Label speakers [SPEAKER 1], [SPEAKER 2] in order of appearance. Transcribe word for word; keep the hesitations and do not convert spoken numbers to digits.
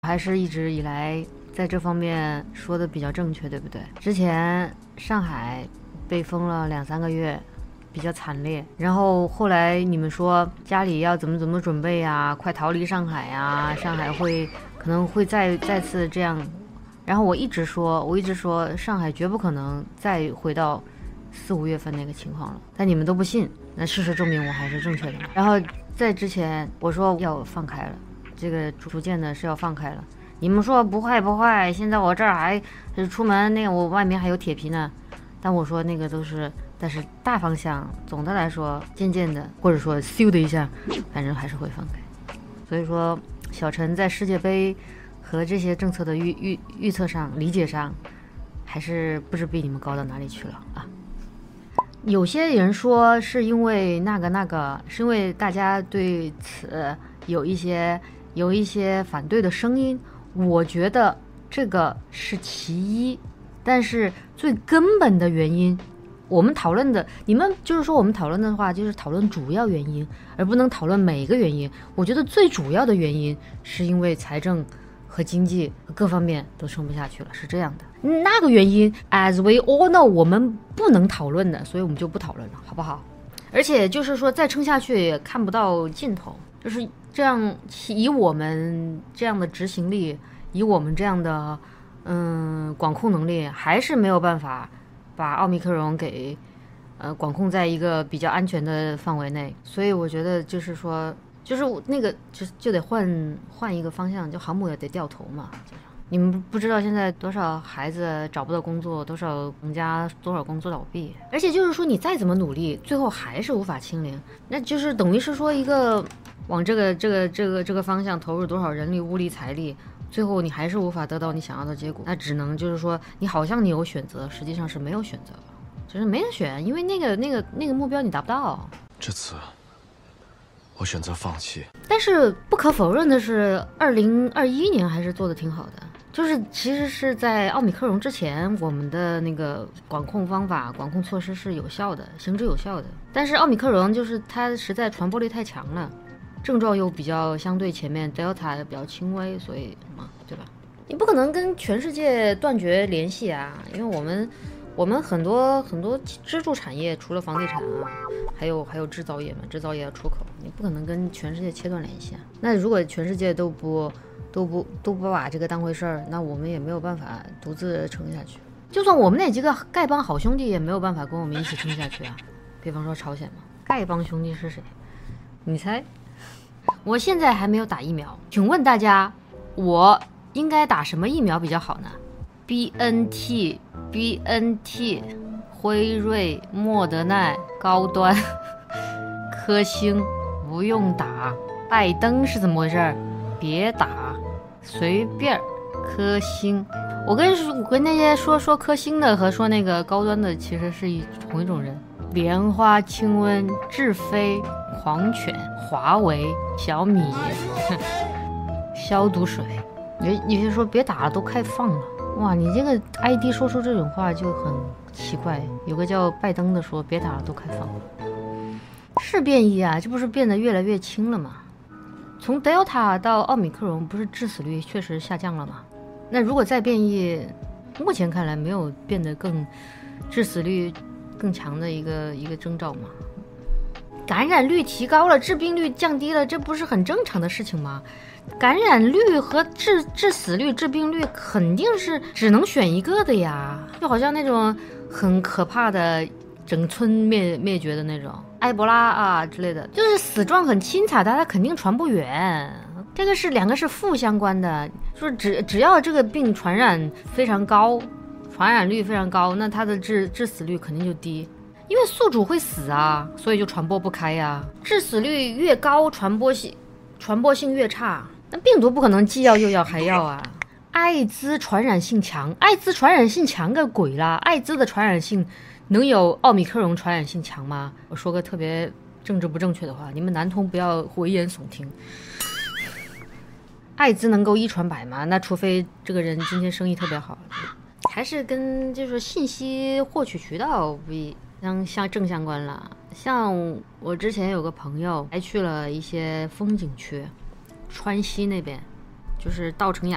[SPEAKER 1] 还是一直以来在这方面说的比较正确，对不对？之前上海被封了两三个月，比较惨烈，然后后来你们说家里要怎么怎么准备啊，快逃离上海啊，上海会可能会再再次这样，然后我一直说，我一直说上海绝不可能再回到四五月份那个情况了，但你们都不信，那事实证明我还是正确的。然后在之前我说要放开了，这个逐渐的是要放开了，你们说不会不会，现在我这儿还出门那个我外面还有铁皮呢，但我说那个都是，但是大方向总的来说渐渐的或者说咻的一下，反正还是会放开。所以说小陈在世界杯和这些政策的预预预测上理解上还是不知比你们高到哪里去了啊。有些人说是因为那个那个是因为大家对此有一些有一些反对的声音，我觉得这个是其一，但是最根本的原因我们讨论的，你们就是说我们讨论的话就是讨论主要原因，而不能讨论每一个原因。我觉得最主要的原因是因为财政和经济各方面都撑不下去了，是这样的。那个原因 as we all know 我们不能讨论的，所以我们就不讨论了，好不好？而且就是说再撑下去也看不到尽头，就是这样，以我们这样的执行力，以我们这样的嗯管控能力，还是没有办法把奥密克戎给呃管控在一个比较安全的范围内。所以我觉得就是说就是那个就就得换换一个方向，就航母也得掉头嘛。你们不知道现在多少孩子找不到工作，多少国家多少工作倒闭，而且就是说你再怎么努力，最后还是无法清零，那就是等于是说一个往这个这个这个这个方向投入多少人力物力财力，最后你还是无法得到你想要的结果，那只能就是说你好像你有选择，实际上是没有选择，就是没得选，因为那个那个那个目标你达不到。
[SPEAKER 2] 这次我选择放弃。
[SPEAKER 1] 但是不可否认的是，二零二一年还是做的挺好的。就是其实是在奥密克戎之前，我们的那个管控方法、管控措施是有效的，行之有效的。但是奥密克戎就是它实在传播力太强了，症状又比较相对前面 Delta 比较轻微，所以嘛，对吧？你不可能跟全世界断绝联系啊，因为我们我们很多很多支柱产业，除了房地产啊，还有还有制造业嘛，制造业要出口，你不可能跟全世界切断联系啊。那如果全世界都不都不都不把这个当回事儿，那我们也没有办法独自撑下去。就算我们那几个丐帮好兄弟也没有办法跟我们一起撑下去啊。比方说朝鲜嘛，丐帮兄弟是谁？你猜？我现在还没有打疫苗，请问大家，我应该打什么疫苗比较好呢 ？B N T、B N T、辉瑞、莫德纳、高端、科兴不用打，拜登是怎么回事？别打。随便科兴，我跟我跟那些说说科兴的和说那个高端的其实是一同一种人。莲花清瘟、智飞、狂犬、华为、小米、消毒水。你你就说别打了，都开放了。哇，你这个 I D 说出这种话就很奇怪。有个叫拜登的说别打了，都开放了，是变异啊，这不是变得越来越轻了吗？从 Delta 到奥密克戎，不是致死率确实下降了吗？那如果再变异，目前看来没有变得更致死率更强的一个一个征兆吗？感染率提高了，致病率降低了，这不是很正常的事情吗？感染率和致致死率、致病率肯定是只能选一个的呀，就好像那种很可怕的整村灭灭绝的那种埃博拉啊之类的，就是死状很轻彩，但它肯定传不远。这个是两个是负相关的，就是只只要这个病传染非常高，传染率非常高，那它的致致死率肯定就低，因为宿主会死啊，所以就传播不开呀。致死率越高，传播性传播性越差，那病毒不可能既要又要还要啊。艾滋传染性强，艾滋传染性强个鬼啦！艾滋的传染性能有奥密克戎传染性强吗？我说个特别政治不正确的话，你们男同不要危言耸听。艾滋能够一传百吗？那除非这个人今天生意特别好，还是跟就是信息获取渠道不相相正相关了。像我之前有个朋友还去了一些风景区，川西那边，就是稻城亚